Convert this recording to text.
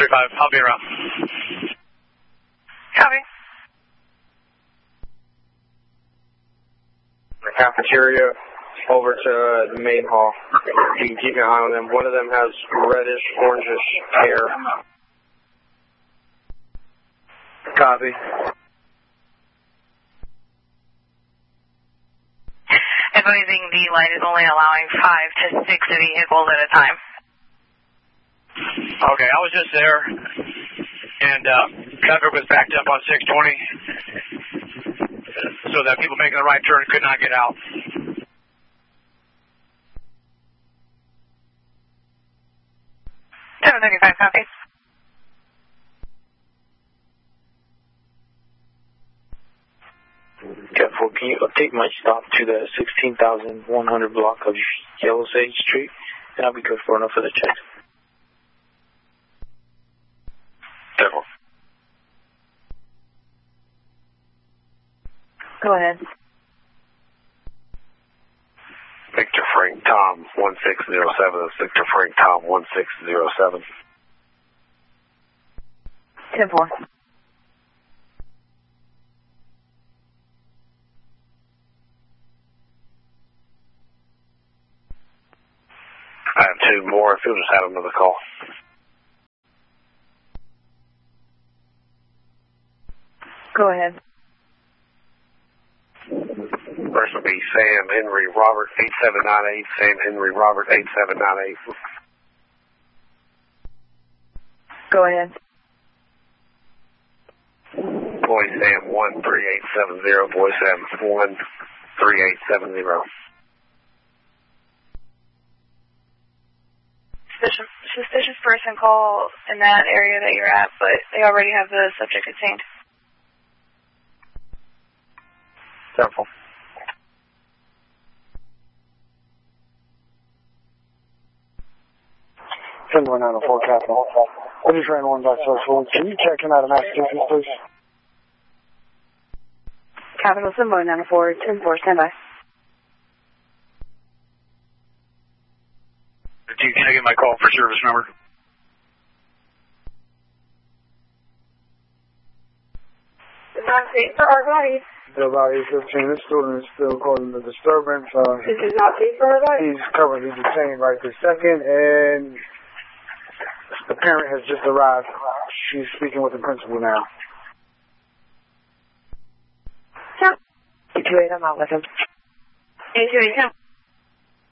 235, I'll be around. Copy. The cafeteria over to the main hall. You can keep an eye on them. One of them has reddish, orangish hair. Copy. Advising the light is only allowing 5 to 6 vehicles at a time. Okay, I was just there, and traffic was backed up on 620, so that people making the right turn could not get out. Seven 35, copy. Careful, can you update my stop to the 16,100 block of Yellow Sage Street? And I'll be good for enough for the check. Careful. Go ahead. Victor Frank Tom 1607. That's Victor Frank Tom 1607. 10-4. I have two more. If you'll just have another call. Go ahead. First will be Sam Henry Robert 8798. Sam Henry Robert 8798. Go ahead. Boy Sam 13870. Boy Sam 13870. Suspicious person call in that area that you're at, but they already have the subject detained. Careful. Finway 904 Capital. I just ran one by social. Can you check him out of Massachusetts, please? Capital Finway 904, 10-4, standby. Can I get my call for service number? It's not safe for our bodies. About 8:15. This student is still causing the disturbance. This is not safe for our bodies. He's currently detained right this second, and the parent has just arrived. She's speaking with the principal now. Yeah. 828, I'm out with him. 828, yeah.